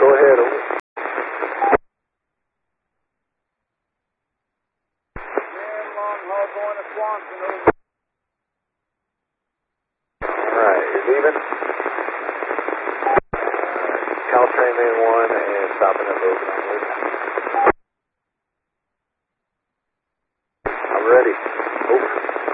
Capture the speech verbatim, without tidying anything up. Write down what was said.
Go ahead, over. Alright, you're leaving. Caltrain main one and stopping at Logan onward. I'm ready. Over.